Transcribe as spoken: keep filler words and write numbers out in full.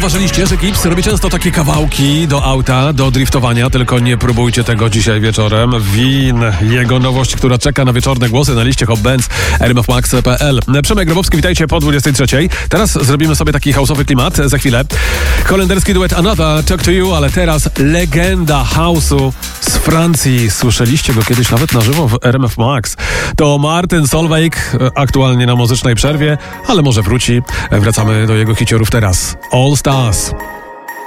zauważyliście, że Gips robi często takie kawałki do auta, do driftowania, tylko nie próbujcie tego dzisiaj wieczorem. Win, jego nowość, która czeka na wieczorne głosy na liście Hot Bands, r m f max kropka p l. Przemek Grabowski, witajcie po dwudziestej trzeciej. Teraz zrobimy sobie taki house'owy klimat za chwilę. Holenderski duet Another, Talk to You, ale teraz legenda house'u z Francji. Słyszeliście go kiedyś nawet na żywo w R M F Max. To Martin Solveig, aktualnie na muzycznej przerwie, ale może wróci. Wracamy do jego hiciorów teraz. All Stars.